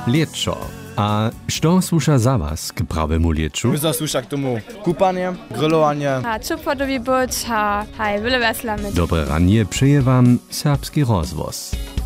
Lieczo. A što słuša za was k prawemu lieczu? My zasłucha k tomu kupanie, grillowanie. A čupodovi buč, a haj, wyle weslamy. Dobre ranie przeje wam serbski rozwoz.